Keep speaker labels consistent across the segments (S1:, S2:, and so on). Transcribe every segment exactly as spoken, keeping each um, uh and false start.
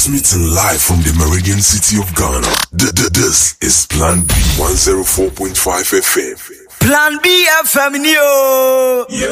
S1: Transmitting live from the Meridian City of Ghana. This is Plan B one oh four point five F M.
S2: Plan B F M, yo! Yo!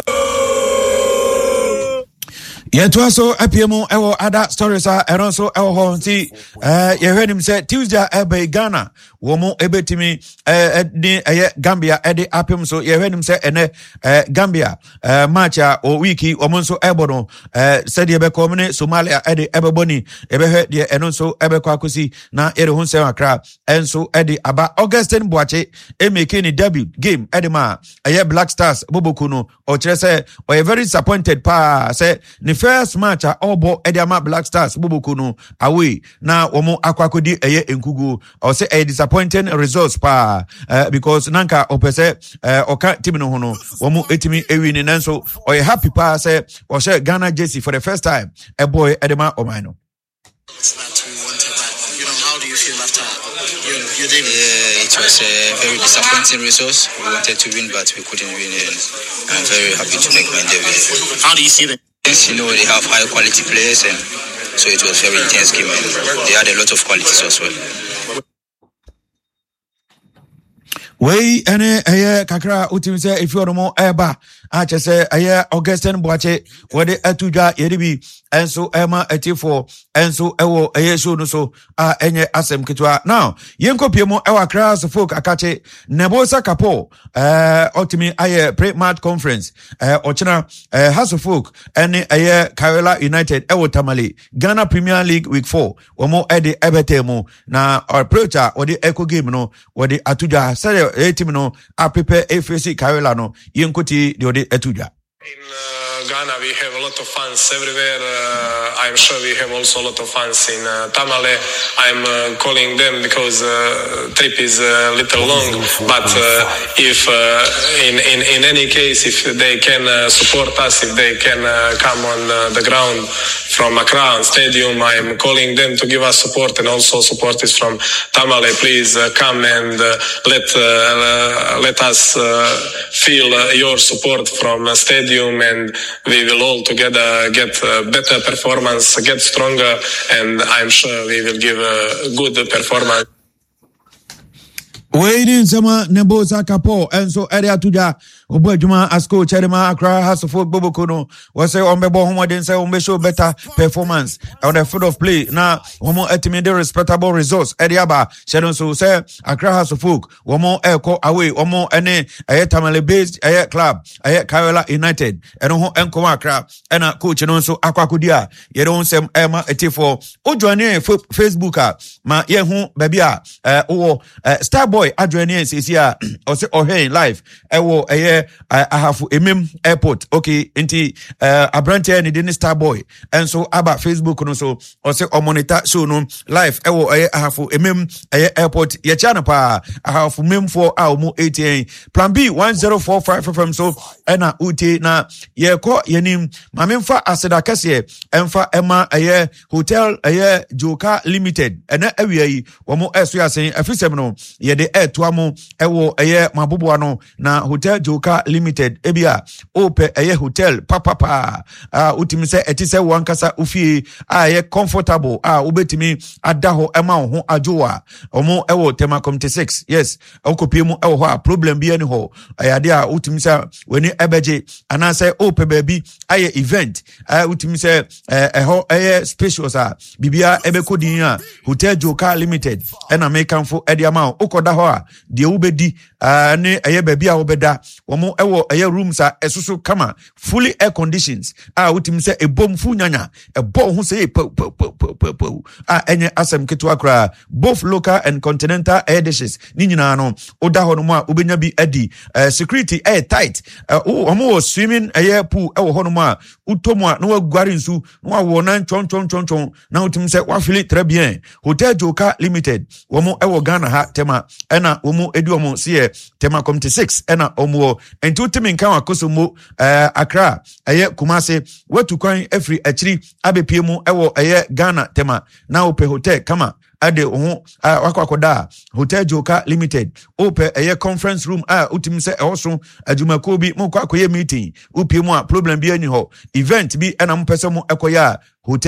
S3: Yeah, to also appear our other stories are and also our home. See, uh, you heard him say Tuesday, Ebe Ghana, Womo Ebetimi, uh, uh, Gambia, Eddie Apim. So you heard him say, and uh, Gambia, uh, Macha or Wiki, Omonso Ebono, uh, said Ebe Komene, Somalia, Eddie Ebeboni, Ebe heard the and also Ebe Kwakusi, na Ede Hunse Akra, and so Eddie Aba Augustine Boache, Eme Kenny debut game, Edema, a Black Stars, Bobokuno, or Chese, or a very disappointed pa, say, first match a obo Ediama Black Stars Bubukuno away now omo akwakodi eye enkugu or say a disappointing results pa uh, because nanka opese uh, oka team no hono omo etimi ewini nanso or happy pa say or share Ghana jersey for the first time a boy Edema Omano.
S4: It's not too wanted, but you know, how do you feel after you, you did? Yeah, it was a very disappointing result. We wanted to win, but we couldn't win, and I'm very happy to make my debut. How do you see that? You know, they have high quality players, and so it was a very intense game, and they had a lot of qualities as well.
S3: Wey ene eye kakra utim se if you no eba a che se eye Augustine Boache wode atuja yedibi enso ema etifo enso ewo eye show no so a enye asem kitwa now yenkopie mo ewa class folk akache Nebosa Kapo eh otimi aye pre-match conference eh ochina eh House folk ene eye Kayola United ewo Tamale Ghana Premier League week four omo ede ebetemu na approacher ode eco game no wode atuja say e team no a prepare F C Kayola no yenkoti de ode atuja.
S5: In uh, Ghana, we have a lot of fans everywhere. Uh, I'm sure we have also a lot of fans in uh, Tamale. I'm uh, calling them because uh, trip is a little long. But uh, if uh, in, in in any case, if they can uh, support us, if they can uh, come on uh, the ground from Accra Stadium, I'm calling them to give us support, and also support is from Tamale. Please uh, come and uh, let uh, uh, let us uh, feel uh, your support from uh, stadium. And we will all together get a better performance, get stronger, and I'm sure we will give a good performance.
S3: Waiting sama Nebosa Kapo and so area tuja Obojuma Asko Cherima Accra House of Folk Bobokono was say on Bebo Homo didn't say on show better performance on the foot of play. Now Homo estimate respectable results Ediaba Shadon so say Accra House of Folk Homo Echo away Homo any a Tamale based a club a Kayola United and Homo Enko Accra and a coach and also Aquacudia you don't say Emma Etifo Ojoane Facebooka ma yehu babia uh oh Starboy Adrian says here or say or hey live ewo eye I have emem airport okay inti uh abrante ni didn't Starboy and so about Facebook no so or say or monitor show no live ewo eye I have emem eye airport ye chana pa I have mem for our mo eighteen plan B one oh four five from so ena uti na ye ko yenim mamemfa aseda kase emfa ema eye hotel eye Joka Limited ena awia yi wo mo eso ya sen afisem no ye de etuamo ewo eye mabobo no na Hotel Joka Limited ebia ope eye hotel papa pa ah utimi se etise wankasa ufie ah ye comfortable ah ubetimi adaho ema ho ajoa omo ewo tema committee six yes okopie mu ewo ho a problem bi ani ho ayade a utimi se weni ebeje anase ope baby aye event ah utimi se eho eye specials a bibia ebekodin a Hotel Joka Limited ena mekanfo ediama okoda ho a de ubedi ah ne eye baby a obeda womo ewo eye rooms a esusu kama fully air conditions ah utim se ebom fu nyanya ebo ho se po po po ah enye asem ketu akra both local and continental air dishes ni nyina no oda ho no mu a obenya bi adi uh, security air tight womo uh, swimming eye pool ewo ho no mu a utomu a no wagware nsu no awo nan chon chon chon chon na utim se wa feel très bien Hotel Joka Limited womo ewo Ghana ha tema ena womo edi womo se tema committee six ena omo enti utimi nkan akoso mo uh, Accra eye Kumase watu kwan every achiri abepie mu ewo eye Ghana tema na ope hotel kama ade oho wako akoda Hotel Joka Limited ope eye conference room a utimi se ehoso adwumako bi mo kwa akoye meeting upie mu a problem bi ani ho event bi ena mo pese mo ekoya hotel